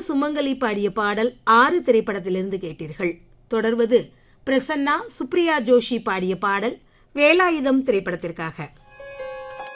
சுமங்கலி பாடிய பாடல் 6 திரைப்படத்திலிருந்து கேட்டீர்கள். தொடர்வது பிரசன்னா சுப்ரியா ஜோஷி பாடிய பாடல் வேலாயுதம் திரைப்படத்திற்காக.